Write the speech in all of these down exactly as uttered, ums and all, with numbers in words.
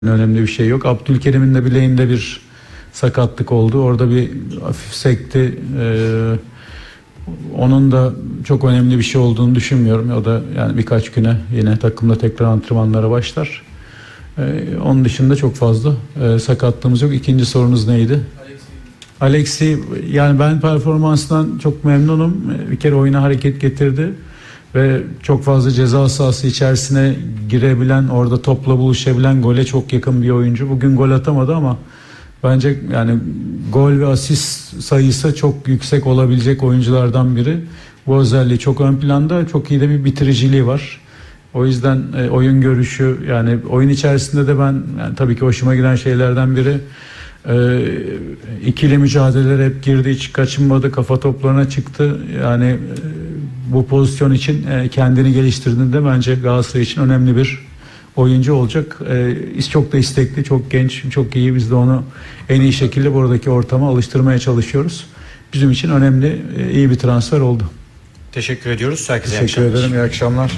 önemli bir şey yok. Abdülkerim'in de bileğinde bir sakatlık oldu. Orada bir hafif sekti. Ee, onun da çok önemli bir şey olduğunu düşünmüyorum. O da yani birkaç güne yine takımda tekrar antrenmanlara başlar. Ee, onun dışında çok fazla e, sakatlığımız yok. İkinci sorunuz neydi? Alexi, yani ben performansından çok memnunum. Bir kere oyuna hareket getirdi ve çok fazla ceza sahası içerisine girebilen, orada topla buluşabilen, gole çok yakın bir oyuncu. Bugün gol atamadı ama bence yani gol ve asist sayısı çok yüksek olabilecek oyunculardan biri. Bu özelliği çok ön planda, çok iyi de bir bitiriciliği var. O yüzden e, oyun görüşü, yani oyun içerisinde de ben yani tabii ki hoşuma giden şeylerden biri e, ikili mücadeleler hep girdi, hiç kaçınmadı, kafa toplarına çıktı. Yani e, bu pozisyon için e, kendini geliştirdiğinde bence Galatasaray için önemli bir oyuncu olacak. E, çok da istekli, çok genç, çok iyi. Biz de onu en iyi şekilde buradaki ortama alıştırmaya çalışıyoruz. Bizim için önemli, e, iyi bir transfer oldu. Teşekkür ediyoruz. Herkese Teşekkür ederim. İyi akşamlar.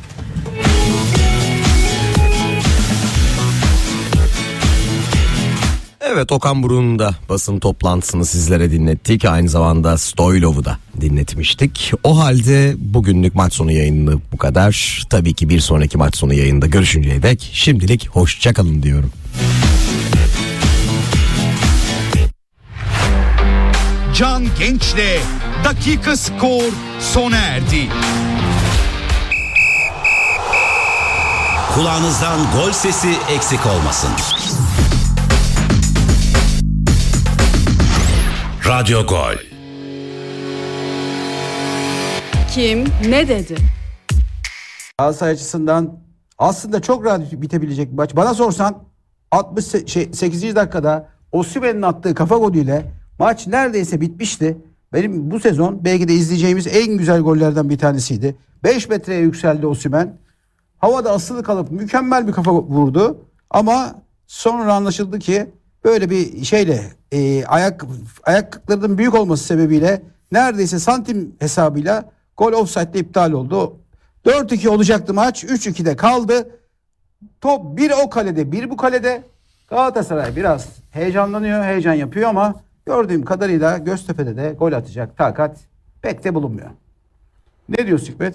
Evet, Okan Buruk'un da basın toplantısını sizlere dinlettik. Aynı zamanda Stoylov'u da dinletmiştik. O halde bugünlük maç sonu yayını bu kadar. Tabii ki bir sonraki maç sonu yayında görüşünceye dek şimdilik hoşça kalın diyorum. Can Genç'le Dakika Skor sona erdi. Kulağınızdan gol sesi eksik olmasın. Radyo Gol. Kim ne dedi? Galatasaray açısından aslında çok rahat bitebilecek bir maç. Bana sorsan altmış sekizinci dakikada Osimhen'in attığı kafa golüyle maç neredeyse bitmişti. Benim bu sezon belki de izleyeceğimiz en güzel gollerden bir tanesiydi. beş metreye yükseldi Osimhen. Havada asılı kalıp mükemmel bir kafa vurdu. Ama sonra anlaşıldı ki böyle bir şeyle e, ayak ayaklarının büyük olması sebebiyle neredeyse santim hesabıyla gol offside'de iptal oldu. dört iki olacaktı maç. üç ikide kaldı. Top bir o kalede, bir bu kalede. Galatasaray biraz heyecanlanıyor, heyecan yapıyor ama gördüğüm kadarıyla Göztepe'de de gol atacak takat pek de bulunmuyor. Ne diyorsun Hikmet?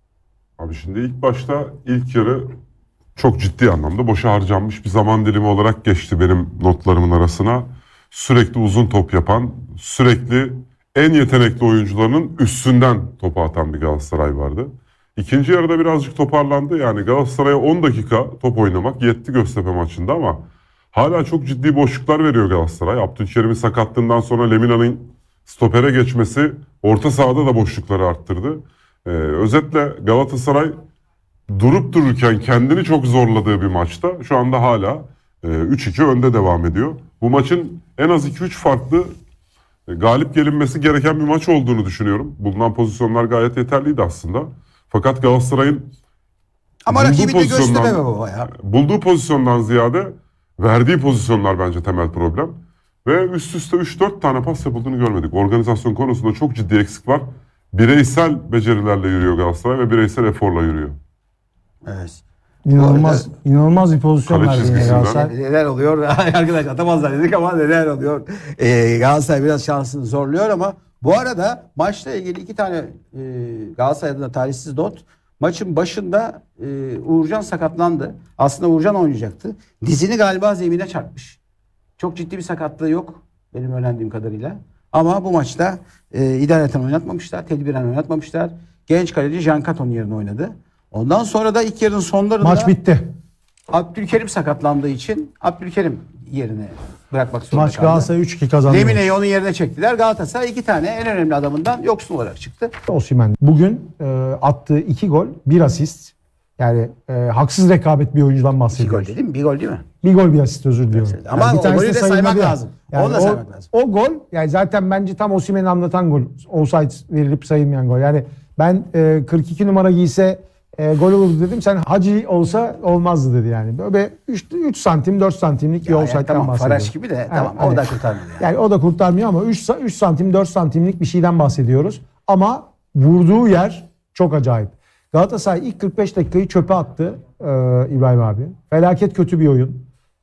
Abi şimdi ilk başta ilk yarı çok ciddi anlamda boşa harcanmış bir zaman dilimi olarak geçti benim notlarımın arasına. Sürekli uzun top yapan, sürekli en yetenekli oyuncularının üstünden topu atan bir Galatasaray vardı. İkinci yarıda birazcık toparlandı. Yani Galatasaray'a on dakika top oynamak yetti Göztepe maçında ama hala çok ciddi boşluklar veriyor Galatasaray. Abdülkerim'in sakatlığından sonra Lemina'nın stopere geçmesi orta sahada da boşlukları arttırdı. Ee, özetle Galatasaray durup dururken kendini çok zorladığı bir maçta şu anda hala e, üç iki önde devam ediyor. Bu maçın en az iki üç farklı e, galip gelinmesi gereken bir maç olduğunu düşünüyorum. Bulunan pozisyonlar gayet yeterliydi aslında. Fakat Galatasaray'ın ama rakibi de Göztepe mi baba ya? Bulduğu pozisyondan ziyade verdiği pozisyonlar bence temel problem. Ve üst üste üç dört tane pas yapıldığını görmedik. Organizasyon konusunda çok ciddi eksik var. Bireysel becerilerle yürüyor Galatasaray ve bireysel eforla yürüyor. Evet. İnanılmaz, arada, inanılmaz bir pozisyon verdi yine Galatasaray. Neler oluyor? Arkadaş atamazlar dedik ama neler oluyor? Ee, Galatasaray biraz şansını zorluyor ama bu arada maçla ilgili iki tane e, Galatasaray adına talihsiz not. Maçın başında e, Uğurcan sakatlandı. Aslında Uğurcan oynayacaktı. Dizini galiba zemine çarpmış. Çok ciddi bir sakatlığı yok benim öğrendiğim kadarıyla. Ama bu maçta e, idareten oynatmamışlar, tedbiren oynatmamışlar. Genç kaleci Jan Katon yerine oynadı. Ondan sonra da ilk yarının sonlarında Maç bitti. Abdülkerim sakatlandığı için Abdülkerim yerine bırakmak zorunda Maç kaldı. Galatasaray üç iki kazandı. Lemine'yi onun yerine çektiler. Galatasaray iki tane en önemli adamından yoksun olarak çıktı. Osimhen bugün e, attığı iki gol, bir asist. Yani e, haksız rekabet bir oyuncudan İki bahsediyoruz. gol değil mi? Bir gol değil mi? Bir gol bir asist, özür diliyorum. Evet, ama yani o golü de saymak sayılmadı ya. lazım. Yani Onu da o, saymak lazım. O gol yani zaten bence tam Osimhen'i anlatan gol. Offside verilip sayılmayan gol. Yani ben e, kırk iki numara giyse e, gol olurdu dedim. Sen Hacı olsa olmazdı dedi yani. Böyle üç santim dört santimlik bir Ya, offside'den yani tamam, bahsediyorum. Faraş gibi de Yani, tamam hani, o da kurtarmıyor. Yani. yani o da kurtarmıyor ama üç santim dört santimlik bir şeyden bahsediyoruz. Ama vurduğu yer çok acayip. Galatasaray ilk kırk beş dakikayı çöpe attı e, İbrahim abi. Felaket kötü bir oyun.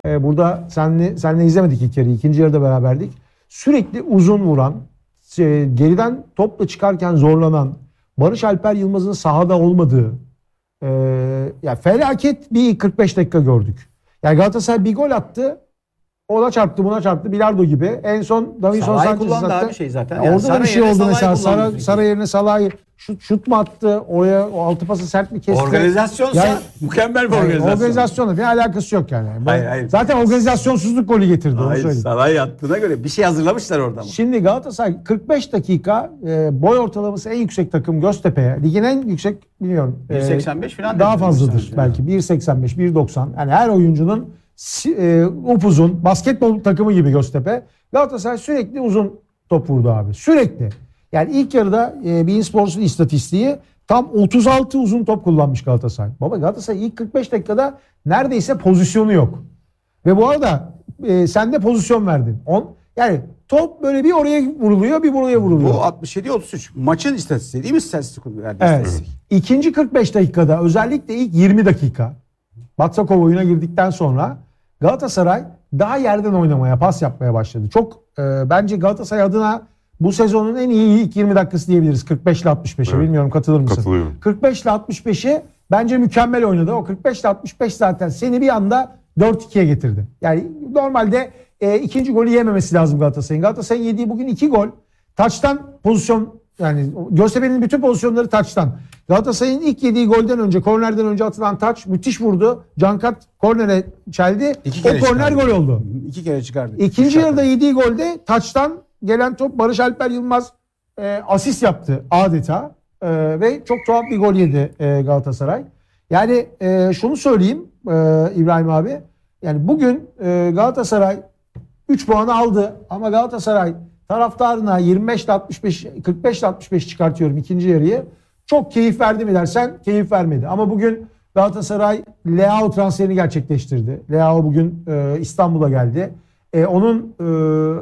Ee, burada senle, senle izlemedik ilk yarı. İkinci yarıda beraberdik. Sürekli uzun vuran, e, geriden topla çıkarken zorlanan, Barış Alper Yılmaz'ın sahada olmadığı, e, ya felaket bir kırk beş dakika gördük. Yani Galatasaray bir gol attı. Ona çarptı, buna çarptı. Bilardo gibi. En son Davinson Salah'ı Sanchez kullandı attı. abi şey zaten. Ya Yani orada da Sara bir şey yerine oldu Salah'ı mesela. kullandı Sara, sürekli. Sara yerine Salah'ı şut, şut mu attı? Oraya o altı pası sert mi kesti? Organizasyonsa Yani- mükemmel bir Yani organizasyon. organizasyonla bir alakası yok yani. Hayır, hayır. Zaten organizasyonsuzluk golü getirdi. Onu Hayır, söyleyeyim. Salah'ı yattığına göre bir şey hazırlamışlar orada mı? Şimdi Galatasaray kırk beş dakika e, boy ortalaması en yüksek takım Göztepe'ye. Ligin en yüksek bilmiyorum. e, bir seksen beş falan Daha dedi fazladır sanki. belki. bir seksen beş, bir doksan. Yani her oyuncunun si- e, upuzun basketbol takımı gibi Göztepe. Galatasaray sürekli uzun top vurdu abi. Sürekli. Yani ilk yarıda e, beIN Sports'un istatistiği tam otuz altı uzun top kullanmış Galatasaray. Baba Galatasaray ilk kırk beş dakikada neredeyse pozisyonu yok. Ve bu arada e, sen de pozisyon verdin. On, yani top böyle bir oraya vuruluyor, bir buraya vuruluyor. Bu altmış yedi otuz üç maçın istatistiği değil mi? İstatistik verdiği Evet. istatistik. İkinci kırk beş dakikada özellikle ilk yirmi dakika Batsakov oyuna girdikten sonra Galatasaray daha yerden oynamaya, pas yapmaya başladı. Çok e, bence Galatasaray adına bu sezonun en iyi ilk yirmi dakikası diyebiliriz. kırk beş ile altmış beşe. Evet. Bilmiyorum katılır mısın? Katılıyorum. kırk beş ile altmış beşi bence mükemmel oynadı. O kırk beş ile altmış beş zaten seni bir anda dört ikiye getirdi. Yani normalde e, ikinci golü yememesi lazım Galatasaray'ın. Galatasaray'ın yediği bugün iki gol. Taçtan pozisyon, yani Göztepe'nin bütün pozisyonları taçtan. Galatasaray'ın ilk yediği golden önce, kornerden önce atılan taç müthiş vurdu. Cankat kornere çeldi. İki O kere korner çıkardı. gol oldu. İki kere çıkardı. İkinci Üç yarıda dakika. yediği golde taçtan gelen top Barış Alper Yılmaz e, asist yaptı adeta. E, ve çok tuhaf bir gol yedi e, Galatasaray. Yani e, şunu söyleyeyim e, İbrahim abi. Yani bugün e, Galatasaray üç puanı aldı ama Galatasaray taraftarına yirmi beş ile altmış beş, kırk beş ile altmış beş çıkartıyorum ikinci yarıyı. Çok keyif verdi mi dersen keyif vermedi. Ama bugün Galatasaray Leao transferini gerçekleştirdi. Leao bugün e, İstanbul'a geldi. E, onun e,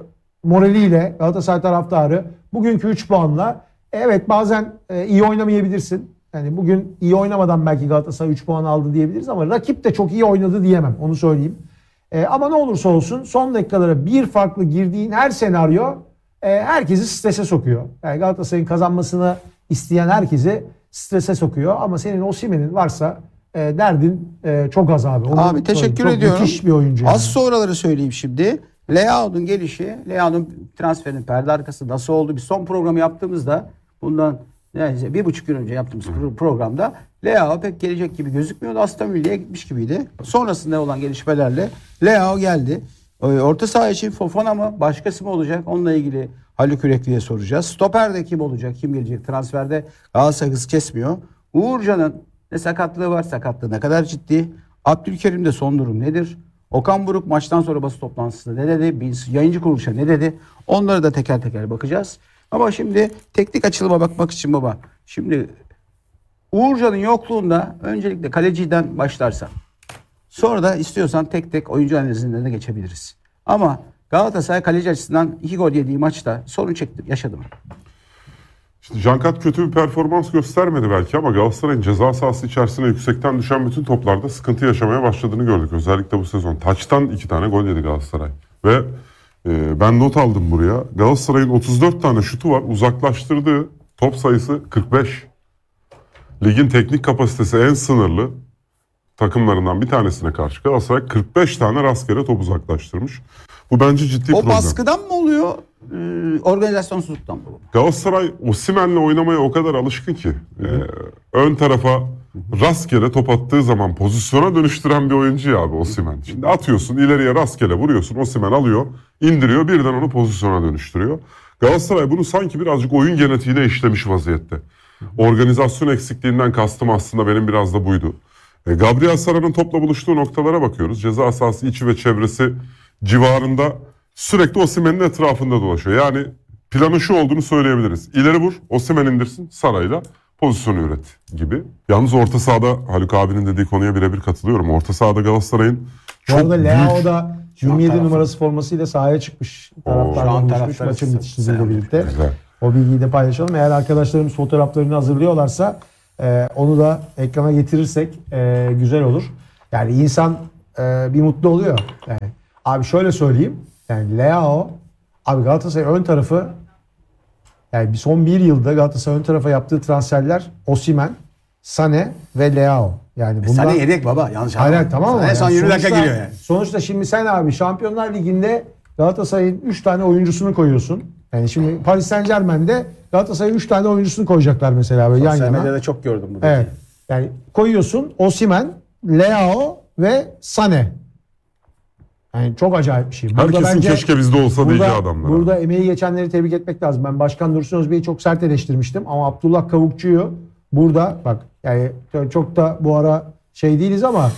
moraliyle Galatasaray taraftarı bugünkü üç puanla evet bazen e, iyi oynamayabilirsin. Yani bugün iyi oynamadan belki Galatasaray üç puan aldı diyebiliriz ama rakip de çok iyi oynadı diyemem. Onu söyleyeyim. E, ama ne olursa olsun son dakikalara bir farklı girdiğin her senaryo e, herkesi strese sokuyor. Yani Galatasaray'ın kazanmasını isteyen herkesi strese sokuyor. Ama senin Osimhen'in varsa e, derdin e, çok az abi. Onu Abi teşekkür söyleyeyim. Çok ediyorum. müthiş bir oyuncu. Yani. Az sonraları söyleyeyim şimdi. Leao'nun gelişi, Leao'nun transferinin perde arkası nasıl oldu? Bir son programı yaptığımızda bundan neyse bir buçuk gün önce yaptığımız pro- programda Leao pek gelecek gibi gözükmüyordu. Aston Villa'ya gitmiş gibiydi. Sonrasında olan gelişmelerle Leao geldi. Ee, Orta saha için Fofana mı başkası mı olacak? Onunla ilgili Haluk Yürekli'ye soracağız. Stoper'de kim olacak? Kim gelecek? Transferde Galatasaray hız kesmiyor. Uğurcan'ın ne sakatlığı var? Sakatlığı ne kadar ciddi? Abdülkerim'de son durum nedir? Okan Buruk maçtan sonra basın toplantısında ne dedi? Bir yayıncı kuruluşa ne dedi? Onları da teker teker bakacağız. Ama şimdi teknik açılıma bakmak için baba. Şimdi Uğurcan'ın yokluğunda öncelikle kaleciden başlarsan. Sonra da istiyorsan tek tek oyuncu analizinden de geçebiliriz. Ama Galatasaray kaleci açısından iki gol yediği maçta sorun çekti, yaşadı mı? İşte Cankat kötü bir performans göstermedi belki ama Galatasaray'ın ceza sahası içerisine yüksekten düşen bütün toplarda sıkıntı yaşamaya başladığını gördük. Özellikle bu sezon. Taçtan iki tane gol yedi Galatasaray. Ve e, ben not aldım buraya. Galatasaray'ın otuz dört tane şutu var. Uzaklaştırdığı top sayısı kırk beş. Ligin teknik kapasitesi en sınırlı takımlarından bir tanesine karşı Galatasaray kırk beş tane rastgele top uzaklaştırmış. Bu bence ciddi O problem. baskıdan mı oluyor? Ee, organizasyonsuzluktan mı? Galatasaray Osimhen'le oynamaya o kadar alışkın ki e, ön tarafa rastgele top attığı zaman pozisyona dönüştüren bir oyuncu ya abi Osimhen. Şimdi atıyorsun ileriye rastgele vuruyorsun, Osimhen alıyor, indiriyor, birden onu pozisyona dönüştürüyor. Galatasaray bunu sanki birazcık oyun genetiğine işlemiş vaziyette. Organizasyon eksikliğinden kastım aslında benim biraz da buydu. E, Gabriel Sara'nın topla buluştuğu noktalara bakıyoruz. Ceza sahası içi ve çevresi civarında sürekli Osimhen'in etrafında dolaşıyor. Yani planın şu olduğunu söyleyebiliriz. İleri vur, Osimhen indirsin, Sara'yla pozisyonu üret gibi. Yalnız orta sahada Haluk abinin dediği konuya birebir katılıyorum. Orta sahada Galatasaray'ın Bu çok arada büyük... Leao da yirmi yedi tarafı. numarası formasıyla sahaya çıkmış. Şu an Taraftarla buluşmuş taraftarı maçın bitişiyle selam. birlikte. Güzel. O bilgiyi de paylaşalım. Eğer arkadaşlarımız fotoğraflarını hazırlıyorlarsa e, onu da ekrana getirirsek e, güzel olur. Yani insan e, bir mutlu oluyor. Yani, abi şöyle söyleyeyim. Yani Leao, abi Galatasaray ön tarafı, yani son bir yılda Galatasaray ön tarafa yaptığı transferler Osimhen, Sané ve Leao. Yani bundan... Sané yedek baba. Yanlış Hayır, anlama. tamam mı? Sané son Yani yirmi dakika sonuçta- giriyor yani. Sonuçta şimdi sen abi Şampiyonlar Ligi'nde Galatasaray'ın üç tane oyuncusunu koyuyorsun. Yani şimdi Paris Saint-Germain'de Galatasaray'ın üç tane oyuncusunu koyacaklar mesela böyle yan Sosyal yana. medyada çok gördüm bunu. Evet. Yani koyuyorsun Osimhen, Leao ve Sané. Yani çok acayip bir şey. Burada Herkesin bence- keşke bizde olsa burada, diyeceği adamlar. Burada emeği geçenleri tebrik etmek lazım. Ben Başkan Dursun Özbey'i çok sert eleştirmiştim ama Abdullah Kavukçu'yu burada bak yani çok da bu ara şey değiliz ama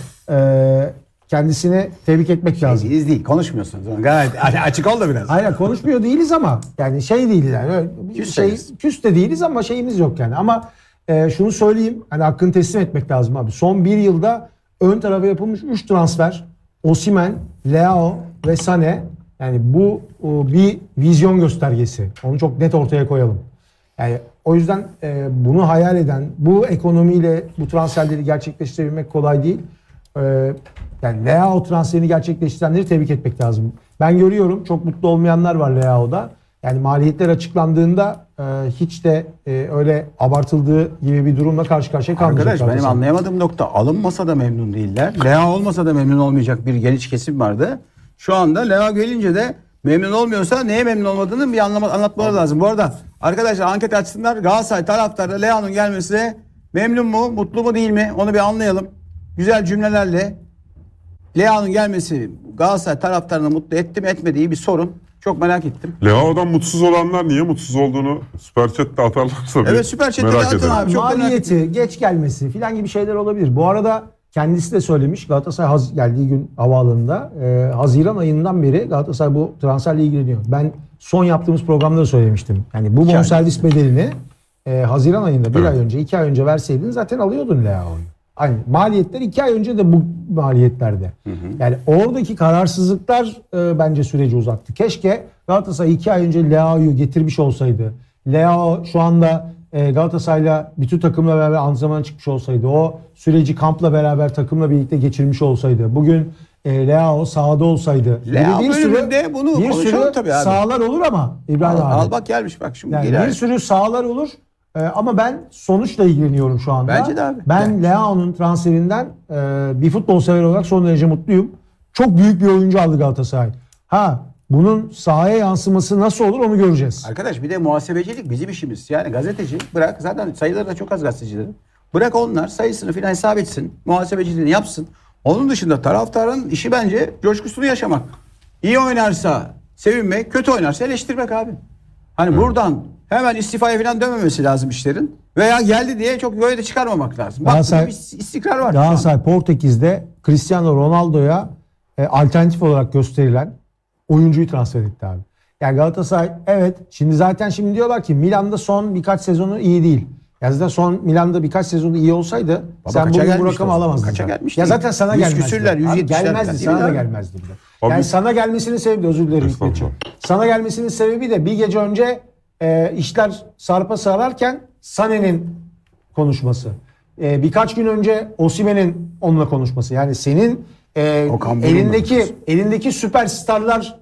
e, kendisini tebrik etmek lazım. Değil, değil. Konuşmuyorsunuz. Gayet açık ol da biraz. Hayır konuşmuyor değiliz ama yani şey değiliz yani öyle bir Küs şey değiliz. küs de değiliz ama şeyimiz yok yani ama e, şunu söyleyeyim hani hakkını teslim etmek lazım abi. Son bir yılda ön tarafa yapılmış üç transfer Osimhen, Leao ve Sané yani bu o, bir vizyon göstergesi. Onu çok net ortaya koyalım. Yani o yüzden e, bunu hayal eden, bu ekonomiyle bu transferleri gerçekleştirebilmek kolay değil. E, yani Leao transferini gerçekleştirenleri tebrik etmek lazım. Ben görüyorum çok mutlu olmayanlar var Leao'da. Yani maliyetler açıklandığında e, hiç de e, öyle abartıldığı gibi bir durumla karşı karşıya kalmayacaklar. Arkadaş benim mesela. anlayamadığım nokta alınmasa da memnun değiller. Leao olmasa da memnun olmayacak bir geniş kesim vardı. Şu anda Leao gelince de memnun olmuyorsa neye memnun olmadığını bir anlama, anlatmaları lazım. Bu arada arkadaşlar anket açsınlar. Galatasaray taraftarı Leao'nun gelmesine memnun mu, mutlu mu değil mi? Onu bir anlayalım. Güzel cümlelerle Leao'nun gelmesi Galatasaray taraftarını mutlu etti mi etmediği bir sorun. Çok merak ettim. Leao'dan mutsuz olanlar niye mutsuz olduğunu Süper Chat'te atarlarsa bir Evet, Süper Chat'te merak atın ederim. abi. Çok merak Maliyeti, geç gelmesi filan gibi şeyler olabilir. Bu arada kendisi de söylemiş Galatasaray haz- geldiği gün havaalanında e, Haziran ayından beri Galatasaray bu transferle ilgileniyor. Ben son yaptığımız programda da söylemiştim. Yani bu İki ay bonservis bedelini e, Haziran ayında bir Evet. ay önce iki ay önce verseydin zaten alıyordun Leao'yu. Aynı maliyetler iki ay önce de bu maliyetlerde. Yani oradaki kararsızlıklar e, bence süreci uzattı. Keşke Galatasaray iki ay önce Leao'yu getirmiş olsaydı. Leao şu anda e, Galatasaray'la bütün takımla beraber antrenmana çıkmış olsaydı. O süreci kampla beraber takımla birlikte geçirmiş olsaydı. Bugün e, Leao sahada olsaydı. Leao bir bölümünde bunu bir konuşalım sürü tabii abi. sahalar olur ama İbrahim Al, abi. al bak gelmiş bak şimdi Yani girer. bir sürü sahalar olur. Ee, ama ben sonuçla ilgileniyorum şu anda. Bence de abi. Ben Yani. Leao'nun transferinden e, bir futbol sever olarak son derece mutluyum. Çok büyük bir oyuncu aldı Galatasaray. Ha bunun sahaya yansıması nasıl olur onu göreceğiz. Arkadaş bir de muhasebecilik bizim işimiz. Yani gazeteci bırak zaten sayıları da çok az gazetecilerin. Bırak onlar sayısını filan hesap etsin. Muhasebeciliğini yapsın. Onun dışında taraftarın işi bence coşkusunu yaşamak. İyi oynarsa sevinmek, kötü oynarsa eleştirmek abi. Hani buradan hemen istifaya falan dönmemesi lazım işlerin. Veya geldi diye çok böyle de çıkarmamak lazım. Bak Galatasaray- bir istikrar var. şu an. Galatasaray Portekiz'de Cristiano Ronaldo'ya e, alternatif olarak gösterilen oyuncuyu transfer etti abi. Yani Galatasaray evet şimdi zaten şimdi diyorlar ki Milan'da son birkaç sezonu iyi değil. Ya zaten son Milan'da birkaç sezonu iyi olsaydı Baba sen kaça bugün bu gelmişti rakamı o zaman? alamazdın. Kaça zaten. gelmişti? Ya zaten sana Yüz gelmezdi. küsürler, yüz Abi yetmişler gelmezdi falan, sana değil da mi abi? gelmezdi. bile. Abi- Yani sana gelmesinin sebebi de özür dilerim Estağfurullah. Hikmetciğim. Sana gelmesinin sebebi de bir gece önce e, işler sarpa sararken Sané'nin konuşması. E, birkaç gün önce Osimhen'in onunla konuşması. Yani senin e, Okan Buruk'la elindeki konuşması. elindeki süperstarlar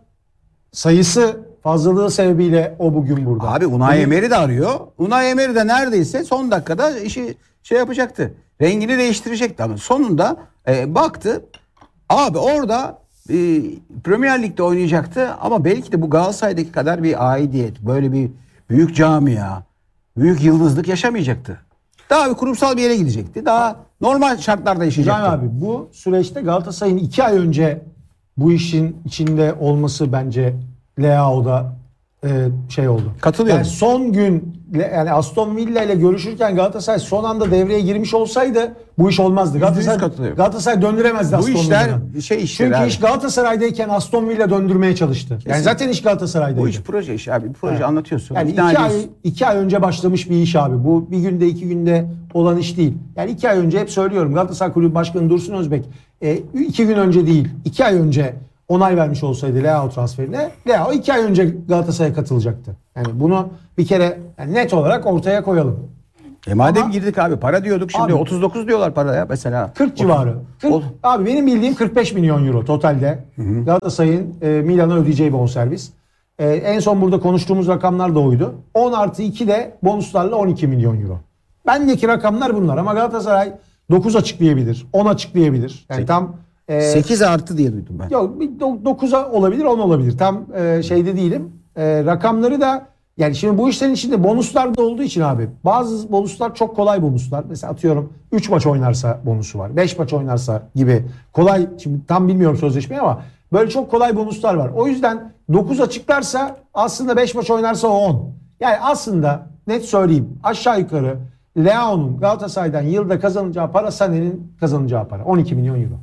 sayısı fazlalığı sebebiyle o bugün burada. Abi Unai Emery de arıyor. Unai Emery de neredeyse son dakikada işi şey yapacaktı. Rengini değiştirecekti ama sonunda e, baktı. Abi orada e, Premier Lig'de oynayacaktı ama belki de bu Galatasaray'daki kadar bir aidiyet, böyle bir büyük camia, büyük yıldızlık yaşamayacaktı. Daha bir kurumsal bir yere gidecekti. Daha normal şartlarda yaşayacaktı. İbrahim abi bu süreçte Galatasaray'ın iki ay önce bu işin içinde olması bence Leao'da e, şey oldu. Katılıyorum. Yani son gün yani Aston Villa ile görüşürken Galatasaray son anda devreye girmiş olsaydı bu iş olmazdı. Galatasaray, katılıyorum. Galatasaray döndüremezdi Bu Aston işler Villa'dan. şey işler Çünkü abi. iş Galatasaray'dayken Aston Villa döndürmeye çalıştı. Yani zaten iş Galatasaray'daydı. Bu iş proje işi abi. Bir proje anlatıyorsun. Yani İkna iki ay, ediyorsun. iki ay önce başlamış bir iş abi. Bu bir günde iki günde olan iş değil. Yani iki ay önce hep söylüyorum Galatasaray Kulübü Başkanı Dursun Özbek e, iki gün önce değil iki ay önce onay vermiş olsaydı Leao transferine Leao iki ay önce Galatasaray'a katılacaktı. Yani bunu bir kere yani net olarak ortaya koyalım. E madem Ama- girdik abi para diyorduk şimdi Abi- otuz dokuz diyorlar paraya mesela. kırk civarı. kırk Ol- abi benim bildiğim kırk beş milyon euro totalde. Galatasaray'ın e, Milan'a ödeyeceği bonservis. E, en son burada konuştuğumuz rakamlar da oydu. on artı iki de bonuslarla on iki milyon euro. Bendeki rakamlar bunlar ama Galatasaray dokuz açıklayabilir, on açıklayabilir. Yani Sekiz. tam e, sekiz artı diye duydum ben. yok bir do- dokuza olabilir, on olabilir. Tam e, şeyde değilim. E, rakamları da yani şimdi bu işlerin içinde bonuslar da olduğu için abi bazı bonuslar çok kolay bonuslar. Mesela atıyorum üç maç oynarsa bonusu var. beş maç oynarsa gibi kolay, şimdi tam bilmiyorum sözleşmeyi ama böyle çok kolay bonuslar var. O yüzden dokuz açıklarsa aslında beş maç oynarsa o on. Yani aslında net söyleyeyim aşağı yukarı Leao'nun Galatasaray'dan yılda kazanacağı para Sané'nin kazanacağı para on iki milyon euro.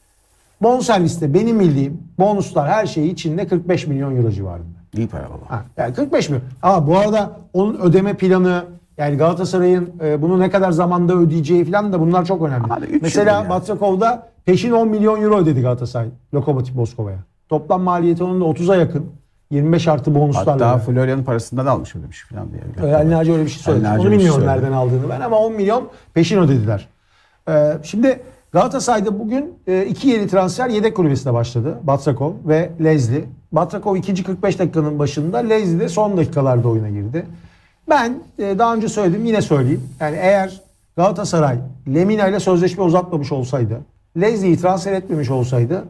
Bonserviste benim bildiğim bonuslar her şeyi içinde kırk beş milyon euro civarında. İyi para baba. Ha, yani kırk beş milyon. Ama bu arada onun ödeme planı yani Galatasaray'ın e, bunu ne kadar zamanda ödeyeceği falan da bunlar çok önemli. Abi üç Mesela yıl ya. Batrakov'da peşin on milyon euro ödedi Galatasaray Lokomotiv Moskova'ya. Toplam maliyeti onun da otuza yakın. yirmi beş artı bonuslarla. Hatta Florya'nın parasından almış öyle bir şey falan diye. Ee, Ali Naci öyle bir şey söylemiş. Ali Naci Onu öyle bir şey bilmiyorum söyledi. nereden aldığını ben ama on milyon peşin ödediler. Ee, şimdi Galatasaray'da bugün e, iki yeni transfer yedek kulübesine başladı. Batrakov ve Lezli. Batrakov ikinci kırk beş dakikanın başında, Lezli de son dakikalarda oyuna girdi. Ben e, daha önce söyledim yine söyleyeyim. Yani eğer Galatasaray Lemina ile sözleşme uzatmamış olsaydı, Lezli'yi transfer etmemiş olsaydı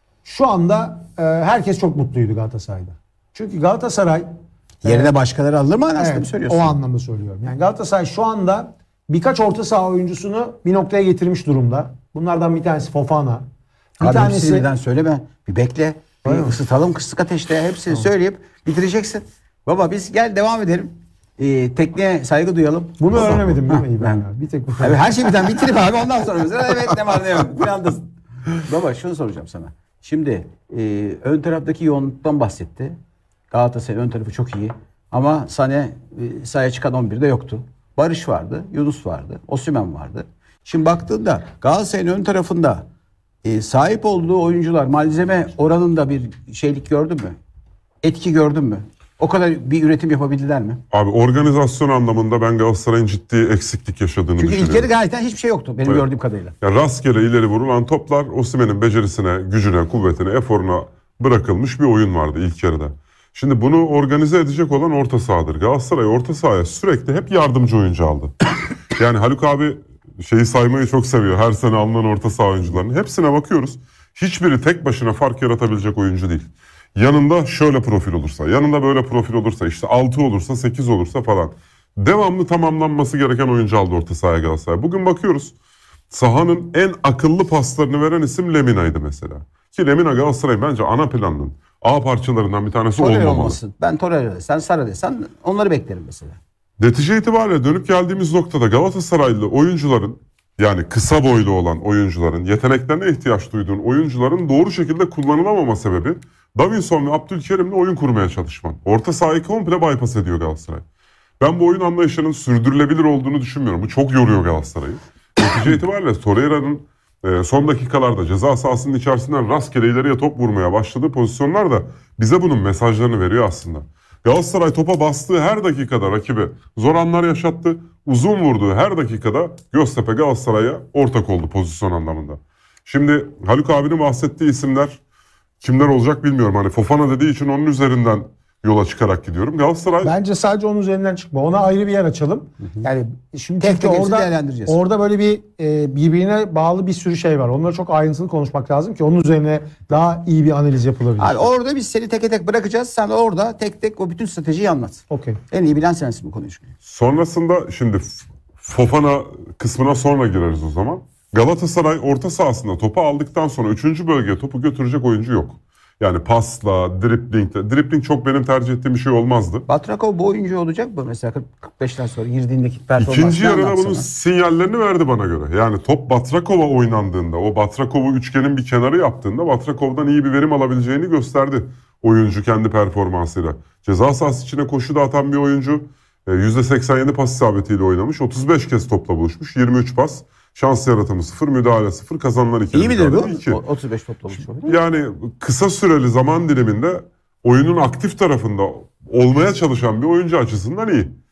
şu anda e, herkes çok mutluydu Galatasaray'da. Çünkü Galatasaray Yerine başkaları alır mı anasını Evet, mı söylüyorsun? o anlamda söylüyorum. Yani Galatasaray şu anda birkaç orta saha oyuncusunu bir noktaya getirmiş durumda. Bunlardan bir tanesi Fofana. Bir Abi tanesi hepsini birden söyleme. Bir bekle. Bir Öyle mi? ısıtalım kısık ateşte. Hepsini söyleyip bitireceksin. Baba biz gel devam edelim. Ee, tekniğe saygı duyalım. bunu Baba. öğrenemedim değil mi Ha, İbrahim ben- abi? Bir tek bu. Abi her şeyi birden bitirip abi ondan sonra mesela evet ne var ne yok. Filandasın. Baba şunu soracağım sana. Şimdi e, ön taraftaki yoğunluktan bahsetti. Galatasaray ön tarafı çok iyi. Ama Sané e, sahaya çıkan on birde yoktu. Barış vardı, Yunus vardı, Osimhen vardı. Şimdi baktığında Galatasaray'ın ön tarafında e, sahip olduğu oyuncular malzeme oranında bir şeylik gördün mü? Etki gördün mü? O kadar bir üretim yapabildiler mi? Abi organizasyon anlamında ben Galatasaray'ın ciddi eksiklik yaşadığını Çünkü ilk düşünüyorum. yarı gayet hiçbir şey yoktu benim Evet. gördüğüm kadarıyla. Ya rastgele ileri vurulan toplar Osimhen'in becerisine, gücüne, kuvvetine, eforuna bırakılmış bir oyun vardı ilk yarıda. Şimdi bunu organize edecek olan orta sahadır. Galatasaray orta sahaya sürekli hep yardımcı oyuncu aldı. Yani Haluk abi şeyi saymayı çok seviyor. Her sene alınan orta saha oyuncularının. Hepsine bakıyoruz. Hiçbiri tek başına fark yaratabilecek oyuncu değil. Yanında şöyle profil olursa, yanında böyle profil olursa, işte altı olursa, sekiz olursa falan. Devamlı tamamlanması gereken oyuncu aldı orta sahaya Galatasaray. Bugün bakıyoruz. Sahanın en akıllı paslarını veren isim Lemina'ydı mesela. Ki Lemina Galatasaray bence ana planının A parçalarından bir tanesi Torreira olmamalı. olmasın. Ben Torreira desen, Sara desen onları beklerim mesela. Netice itibariyle dönüp geldiğimiz noktada Galatasaraylı oyuncuların, yani kısa boylu olan oyuncuların, yeteneklerine ihtiyaç duyduğun oyuncuların doğru şekilde kullanılamama sebebi Davinson ve Abdülkerim'le oyun kurmaya çalışman. Orta sahayı komple bypass ediyor Galatasaray. Ben bu oyun anlayışının sürdürülebilir olduğunu düşünmüyorum. Bu çok yoruyor Galatasaray'ı. Netice itibariyle Torreira'nın e, son dakikalarda ceza sahasının içerisinden rastgele ileriye top vurmaya başladığı pozisyonlar da bize bunun mesajlarını veriyor aslında. Galatasaray topa bastığı her dakikada rakibe zor anlar yaşattı. Uzun vurduğu her dakikada Göztepe Galatasaray'a ortak oldu pozisyon anlamında. Şimdi Haluk abinin bahsettiği isimler kimler olacak bilmiyorum. Hani Fofana dediği için onun üzerinden yola çıkarak gidiyorum. Galatasaray Bence sadece onun üzerinden çıkma. Ona ayrı bir yer açalım. Yani şimdi Tek çünkü tek hepsini orada değerlendireceğiz. orada böyle bir e, birbirine bağlı bir sürü şey var. Onları çok ayrıntılı konuşmak lazım ki onun üzerine daha iyi bir analiz yapılabilir. Abi orada biz seni tek tek bırakacağız. Sen orada tek tek o bütün stratejiyi anlat. Okey. En iyi bilen sensin bu konuyu. çünkü. sonrasında şimdi F- Fofana kısmına sonra gireriz o zaman. Galatasaray orta sahasında topu aldıktan sonra üçüncü bölgeye topu götürecek oyuncu yok. Yani pasla, driplingle. Dripling çok benim tercih ettiğim bir şey olmazdı. Batrakov bu oyuncu olacak mı? Mesela kırk kırk beşten sonra girdiğindeki performansını İkinci yarıda anlatsana. bunun sinyallerini verdi bana göre. Yani top Batrakov'a oynandığında, o Batrakov'u üçgenin bir kenarı yaptığında Batrakov'dan iyi bir verim alabileceğini gösterdi oyuncu kendi performansıyla. Ceza sahası içine koşu da atan bir oyuncu. yüzde seksen yedi pas isabetiyle oynamış. otuz beş kez topla buluşmuş. yirmi üç pas. Şans yaratımı sıfır, müdahale sıfır, kazanılan iki. İyi midir bu? iki. O- otuz beş toplamış olabilir. Yani kısa süreli zaman diliminde oyunun aktif tarafında olmaya çalışan bir oyuncu açısından iyi.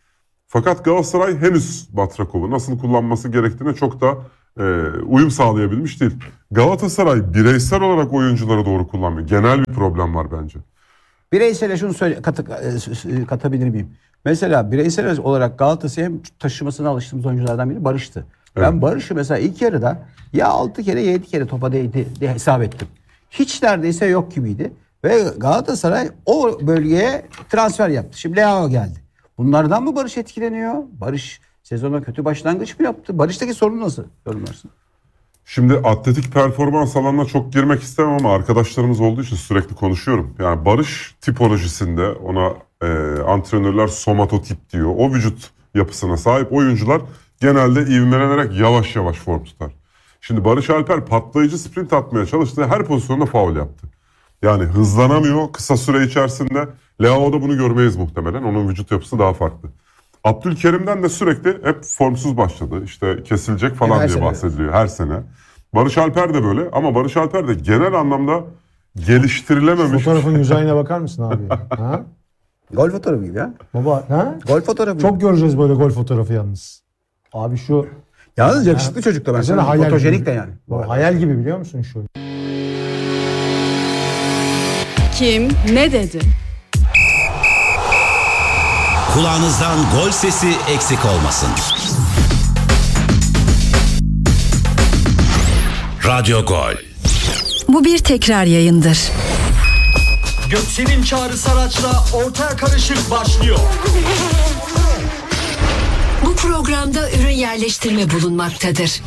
Fakat Galatasaray henüz Batrakov'u nasıl kullanması gerektiğine çok da e, uyum sağlayabilmiş değil. Galatasaray bireysel olarak oyuncuları doğru kullanmıyor. Genel bir problem var bence. Bireysel şunu söyle, kat, e, katabilir miyim? Mesela bireysel olarak Galatasaray'ın taşımasına alıştığımız oyunculardan biri Barış'tı. Evet. Ben Barış'ı mesela ilk yarıda ya altı kere ya yedi kere topa değdi diye hesap ettim. Hiç neredeyse yok gibiydi. Ve Galatasaray o bölgeye transfer yaptı. Şimdi Leao geldi. Bunlardan mı Barış etkileniyor? Barış sezona kötü başlangıç mı yaptı? Barış'taki sorun nasıl yorumlarsın? Şimdi atletik performans alanına çok girmek istemem ama arkadaşlarımız olduğu için sürekli konuşuyorum. Yani Barış tipolojisinde ona e, antrenörler somatotip diyor. O vücut yapısına sahip oyuncular genelde ivmelenerek yavaş yavaş form tutar. Şimdi Barış Alper patlayıcı sprint atmaya çalıştı. Her pozisyonda faul yaptı. Yani hızlanamıyor kısa süre içerisinde. Leao'da bunu görmeyiz muhtemelen. Onun vücut yapısı daha farklı. Abdülkerim'den de sürekli hep formsuz başladı. İşte kesilecek falan her diye sene. bahsediliyor her sene. Barış Alper de böyle ama Barış Alper de genel anlamda geliştirilememiş. Fotoğrafın güzelliğine bakar mısın abi? Ha? Gol fotoğrafı gibi ya. Baba ha? Gol fotoğrafı. Çok göreceğiz böyle gol fotoğrafı yalnız. Abi şu Yalnız yakışıklı çocuk da ben. Mesela Sana hayal fotojenik gibi. de yani. Bu hayal gibi biliyor musun şu? Kim ne dedi? Kulağınızdan gol sesi eksik olmasın. Radyo Gol. Bu bir tekrar yayındır. Göksel'in Çağrı Saraç'la Ortaya Karışık başlıyor. Bu programda ürün yerleştirme bulunmaktadır.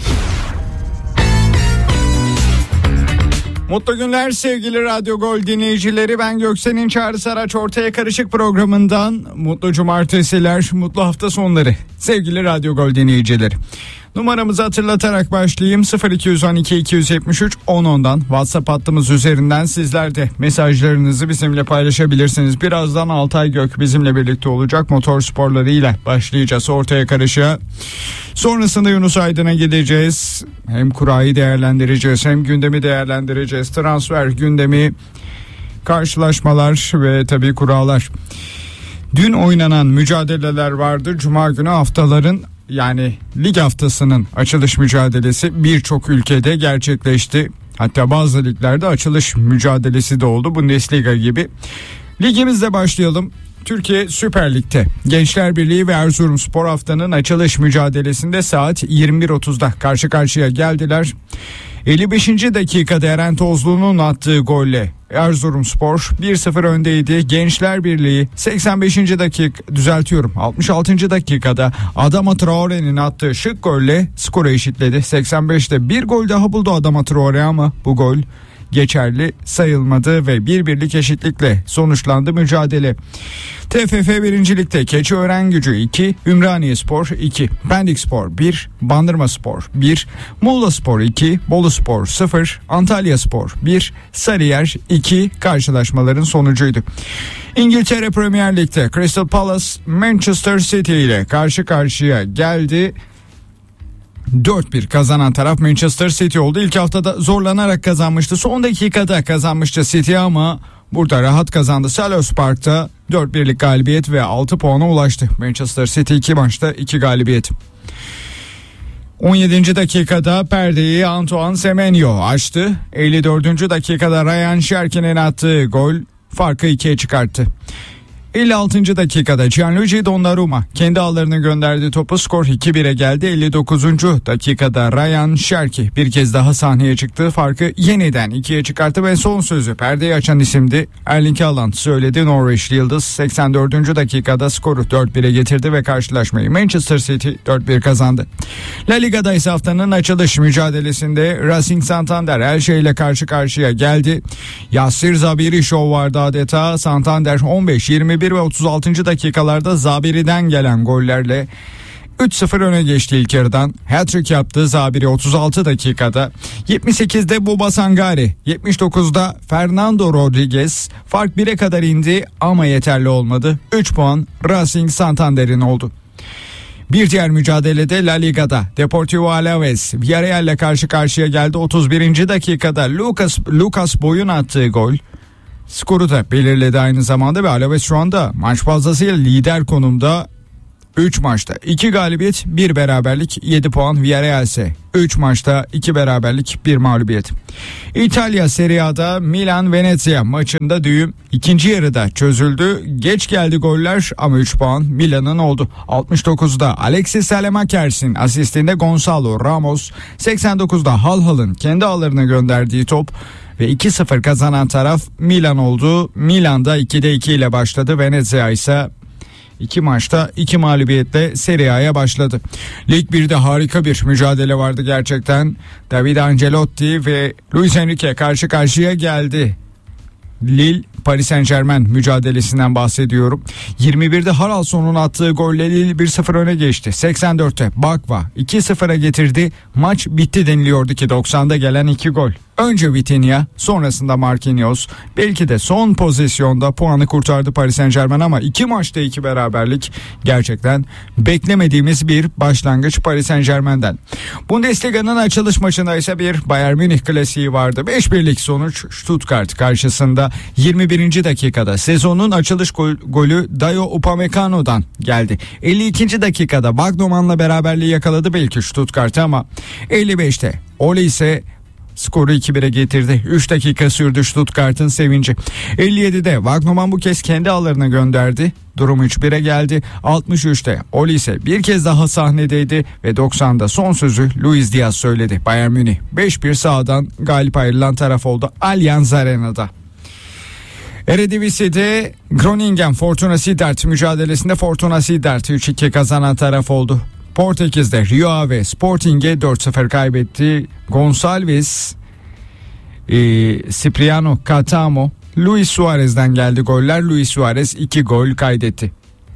Mutlu günler sevgili Radyo Gol dinleyicileri. Ben Göksel'in Çağrı Saraç Ortaya Karışık programından mutlu cumartesiler, mutlu hafta sonları sevgili Radyo Gol dinleyicileri. Numaramızı hatırlatarak başlayayım. sıfır iki on iki iki yetmiş üç on ondan WhatsApp hattımız üzerinden sizler de mesajlarınızı bizimle paylaşabilirsiniz. Birazdan Altay Gök bizimle birlikte olacak. Motor sporlarıyla başlayacağız Ortaya Karışık'a. Sonrasında Yunus Aydın'a gideceğiz. Hem kurayı değerlendireceğiz hem gündemi değerlendireceğiz. Transfer gündemi, karşılaşmalar ve tabii kurallar. Dün oynanan mücadeleler vardı. Cuma günü haftaların yani lig haftasının açılış mücadelesi birçok ülkede gerçekleşti. Hatta bazı liglerde açılış mücadelesi de oldu. Bundesliga gibi. Ligimizle başlayalım. Türkiye Süper Lig'de Gençler Birliği ve Erzurumspor haftanın açılış mücadelesinde saat yirmi bir otuzda karşı karşıya geldiler. elli beşinci dakikada Eren Tozlu'nun attığı golle Erzurumspor bir sıfır öndeydi. Gençler Birliği seksen beşinci dakika düzeltiyorum altmış altıncı dakikada Adama Traore'nin attığı şık golle skoru eşitledi. seksen beşte bir gol daha buldu Adama Traore ama bu gol geçerli sayılmadı ve bir birlik eşitlikle sonuçlandı mücadele. T F F birincilikte Keçiörengucu iki, Ümraniyespor iki, Pendikspor bir, Bandırmaspor bir, Muğlaspor iki, Boluspor sıfır, Antalyaspor bir, Sarıyer iki karşılaşmaların sonucuydu. İngiltere Premier Lig'de Crystal Palace Manchester City ile karşı karşıya geldi. dört bir kazanan taraf Manchester City oldu. İlk haftada zorlanarak kazanmıştı. Son dakikada kazanmıştı City ama burada rahat kazandı. Selhurst Park'ta dört birlik galibiyet ve altı puana ulaştı. Manchester City iki maçta iki galibiyet. on yedinci dakikada perdeyi Antoine Semenyo açtı. elli dördüncü dakikada Ryan Şerkin'in attığı gol farkı ikiye çıkarttı. elli altıncı dakikada Gianluigi Donnarumma kendi ağlarına gönderdiği topu, skor iki bire geldi. elli dokuzuncu dakikada Ryan Şerki bir kez daha sahneye çıktı. Farkı yeniden ikiye çıkarttı ve son sözü perdeyi açan isimdi. Erling Haaland söyledi. Norveçli Yıldız seksen dördüncü dakikada skoru dört bire getirdi ve karşılaşmayı Manchester City dört bir kazandı. La Liga'da ise haftanın açılış mücadelesinde Racing Santander Elche ile karşı karşıya geldi. Yassir Zabiri şov vardı adeta. Santander on beş, yirmi bir ve otuz altıncı dakikalarda Zabiri'den gelen gollerle üç sıfır öne geçti ilk yarıdan. Hat-trick yaptı Zabiri otuz altı dakikada. yetmiş sekizde Boba Sangare, yetmiş dokuzda Fernando Rodriguez. Fark bire kadar indi ama yeterli olmadı. üç puan Racing Santander'in oldu. Bir diğer mücadelede La Liga'da Deportivo Alaves Villarreal ile karşı karşıya geldi. otuz birinci dakikada Lucas Lucas Boy'un attığı gol skoru da belirledi aynı zamanda ve Alaves şu anda maç fazlasıyla lider konumda. üç maçta iki galibiyet, bir beraberlik, yedi puan. Villarreal ise üç maçta iki beraberlik, bir mağlubiyet. İtalya Serie A'da Milan Venezia maçında düğüm ikinci yarıda çözüldü. Geç geldi goller ama üç puan Milan'ın oldu. altmış dokuzda Alexis Salemakers'in asistinde Gonzalo Ramos, seksen dokuzda Halhal'ın kendi ağlarına gönderdiği top ve iki sıfır kazanan taraf Milan oldu. Milan'da ikide iki ile başladı. Venezia ise İki maçta iki mağlubiyetle Serie A'ya başladı. Lig birde harika bir mücadele vardı gerçekten. David Ancelotti ve Luis Enrique karşı karşıya geldi. Lille Paris Saint Germain mücadelesinden bahsediyorum. yirmi birde Haraldson'un attığı golle Lille bir sıfır öne geçti. seksen dörtte Bakva iki sıfıra getirdi. Maç bitti deniliyordu ki doksanda gelen iki gol. Önce Vitinha, sonrasında Marquinhos. Belki de son pozisyonda puanı kurtardı Paris Saint Germain ama iki maçta iki beraberlik gerçekten beklemediğimiz bir başlangıç Paris Saint Germain'den. Bundesliga'nın açılış maçında ise bir Bayern Münih klasiği vardı. beş birlik sonuç Stuttgart karşısında. yirmi birinci dakikada sezonun açılış gol, golü Dayo Upamecano'dan geldi. elli ikinci dakikada Wagnuman'la beraberliği yakaladı belki Stuttgart ama elli beşte Ole ise skoru iki bire getirdi. üç dakika sürdü Stuttgart'ın sevinci. elli yedide Wagnumann bu kez kendi ağlarına gönderdi. Durum üç bire geldi. altmış üçte Ole ise bir kez daha sahnedeydi ve doksanda son sözü Luis Diaz söyledi. Bayern Münih beş bir sahadan galip ayrılan taraf oldu Allianz Arena'da. Eredivisie'de Groningen Fortuna Sittard mücadelesinde Fortuna Sittard üç iki kazanan taraf oldu. Portekiz'de Rio Ave Sporting'e dört sıfır kaybetti. Gonçalves, e, Cipriano Catamo, Luis Suarez'den geldi goller. Luis Suarez iki gol kaydetti.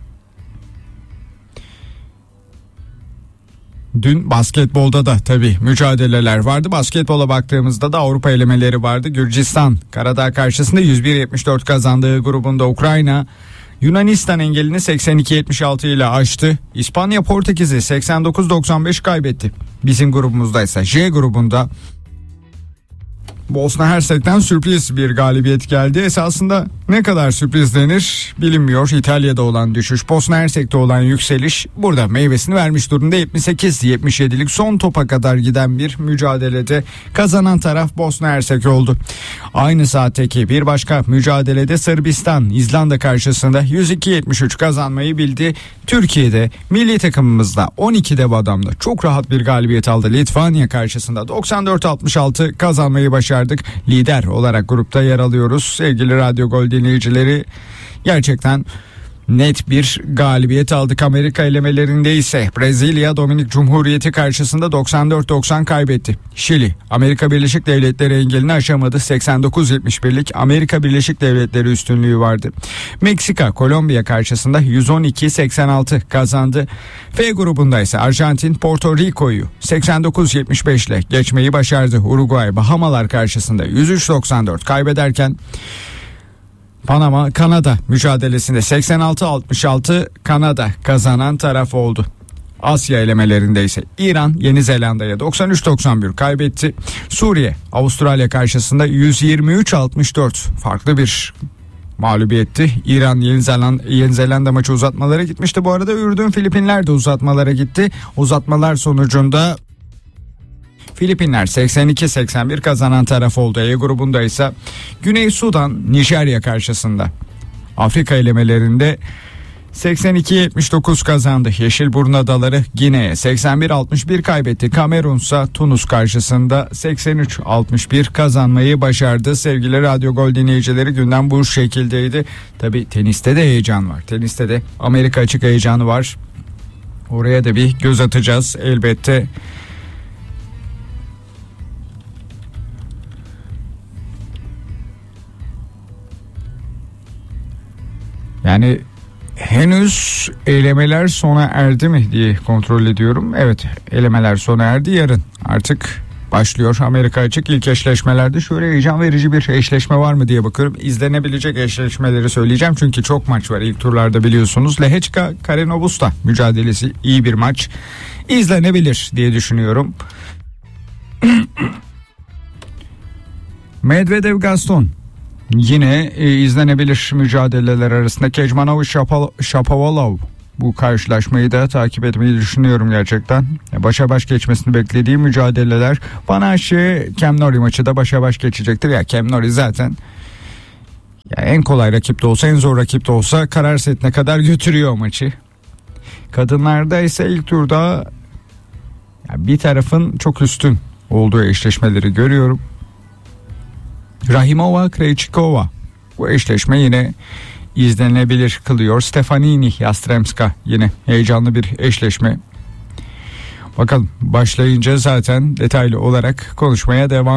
Dün basketbolda da tabii mücadeleler vardı. Basketbola baktığımızda da Avrupa elemeleri vardı. Gürcistan Karadağ karşısında yüz bir yetmiş dört kazandığı grubunda Ukrayna Yunanistan engelini seksen iki yetmiş altı ile aştı. İspanya Portekiz'i seksen dokuz doksan beş kaybetti. Bizim grubumuzda ise J grubunda Bosna Hersek'ten sürpriz bir galibiyet geldi. Esasında ne kadar sürpriz denir bilinmiyor. İtalya'da olan düşüş, Bosna Hersek'te olan yükseliş burada meyvesini vermiş durumda. yetmiş sekiz yetmiş yedilik son topa kadar giden bir mücadelede kazanan taraf Bosna Hersek oldu. Aynı saatteki bir başka mücadelede Sırbistan İzlanda karşısında yüz iki yetmiş üç kazanmayı bildi. Türkiye'de milli takımımızda on iki dev adamda çok rahat bir galibiyet aldı. Litvanya karşısında doksan dört altmış altı kazanmayı başardı. Lider olarak grupta yer alıyoruz. Sevgili Radyo Gol dinleyicileri, gerçekten net bir galibiyet aldık. Amerika elemelerinde ise Brezilya Dominik Cumhuriyeti karşısında doksan dört doksan kaybetti. Şili Amerika Birleşik Devletleri engelini aşamadı. seksen dokuz yetmiş birlik Amerika Birleşik Devletleri üstünlüğü vardı. Meksika Kolombiya karşısında yüz on iki seksen altı kazandı. F grubunda ise Arjantin Porto Rico'yu seksen dokuz yetmiş beş ile geçmeyi başardı. Uruguay Bahamalar karşısında yüz üç doksan dört kaybederken Panama Kanada mücadelesinde seksen altı altmış altı Kanada kazanan taraf oldu. Asya elemelerinde ise İran Yeni Zelanda'ya doksan üç doksan bir kaybetti. Suriye Avustralya karşısında yüz yirmi üç altmış dört farklı bir mağlubiyetti. İran Yeni Zelanda, Yeni Zelanda maçı uzatmalara gitmişti. Bu arada Ürdün Filipinler de uzatmalara gitti. Uzatmalar sonucunda Filipinler seksen iki seksen bir kazanan taraf oldu. E grubunda ise Güney Sudan Nijerya karşısında Afrika elemelerinde seksen iki yetmiş dokuz kazandı. Yeşilburnu Adaları Gine'ye seksen bir altmış bir kaybetti. Kamerun ise Tunus karşısında seksen üç altmış bir kazanmayı başardı. Sevgili Radyo Gol dinleyicileri, gündem bu şekildeydi. Tabii teniste de heyecan var. Teniste de Amerika açık heyecanı var. Oraya da bir göz atacağız elbette. Yani henüz elemeler sona erdi mi diye kontrol ediyorum. Evet, elemeler sona erdi. Yarın artık başlıyor Amerika açık. İlk eşleşmelerde şöyle heyecan verici bir eşleşme var mı diye bakıyorum. İzlenebilecek eşleşmeleri söyleyeceğim çünkü çok maç var ilk turlarda, biliyorsunuz. Lehečka Karen Busta mücadelesi iyi bir maç. İzlenebilir diye düşünüyorum. Medvedev Gaston yine e, izlenebilir mücadeleler arasında. Kecmanov Shapovalov Bu karşılaşmayı da takip etmeyi düşünüyorum gerçekten. Başa baş geçmesini beklediğim mücadeleler. Panache Cam Norrie maçı da başa baş geçecektir. Ya Cam Norrie zaten ya en kolay rakip de olsa, en zor rakip de olsa karar setine kadar götürüyor maçı. Kadınlarda ise ilk turda ya bir tarafın çok üstün olduğu eşleşmeleri görüyorum. Rahimova Krejcikova, bu eşleşme yine izlenebilir kılıyor. Stefanini Yastremska, yine heyecanlı bir eşleşme. Bakalım, başlayınca zaten detaylı olarak konuşmaya devam